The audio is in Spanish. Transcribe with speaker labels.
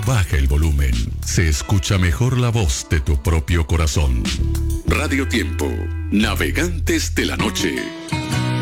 Speaker 1: baja el volumen. Se escucha mejor la voz de tu propio corazón. Radio Tiempo, navegantes de la noche.